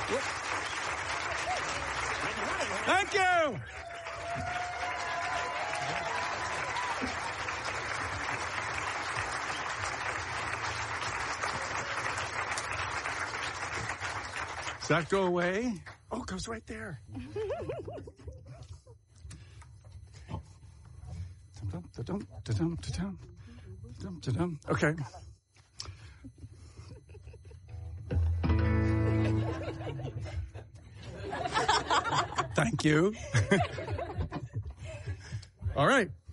Thank you. Does that go away? Oh, it goes right there. Okay. Thank you. All right.